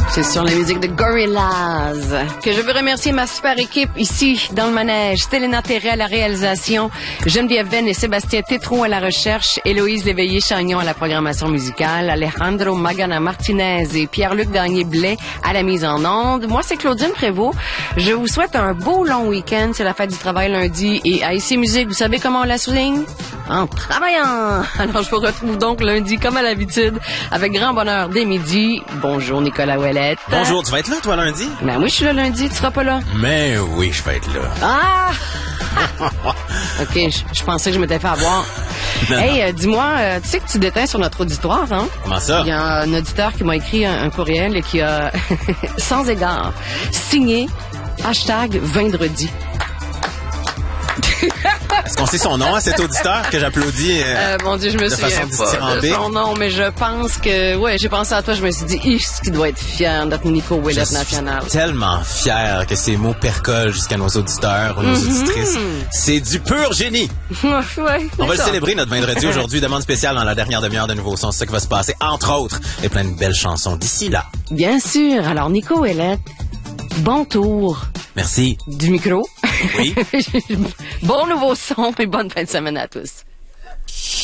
C'est sur la musique de Gorillaz que je veux remercier ma super équipe ici dans le manège. Stelena Terré à la réalisation, Geneviève Venn et Sébastien Tétrault à la recherche, Héloïse Léveillé-Chagnon à la programmation musicale, Alejandro Magana Martinez et Pierre-Luc Gagné-Blais à la mise en onde. Moi, c'est Claudine Prévost. Je vous souhaite un beau long week-end. C'est la fête du travail lundi et à IC Musique, vous savez comment on la souligne? En travaillant! Alors, je vous retrouve donc lundi comme à l'habitude avec grand bonheur dès midi. Bonjour Nicolas Ouellette. Bonjour, tu vas être là toi lundi? Ben oui, je suis là lundi, tu seras pas là. Mais oui, je vais être là. Ah! OK, je pensais que je m'étais fait avoir. Hey, dis-moi, tu sais que tu déteins sur notre auditoire, hein? Comment ça? Il y a un auditeur qui m'a écrit un courriel et qui a, sans égard, signé #vendredi. Est-ce qu'on sait son nom à cet auditeur que j'applaudis mon Dieu, je me souviens pas de son nom, mais je pense que... Ouais, j'ai pensé à toi, je me suis dit, ce qui doit être fier d'être Nico Ouellette National. Tellement fier que ces mots percolent jusqu'à nos auditeurs ou nos auditrices. C'est du pur génie! Ouais, on va le célébrer notre vendredi aujourd'hui. Demande spéciale dans la dernière demi-heure de Nouveaux Sons. C'est ça qui va se passer, entre autres, et plein de belles chansons d'ici là. Bien sûr. Alors, Nico Ouellette, bon tour. Merci. Du micro. Oui. Bon nouveau son et bonne fin de semaine à tous.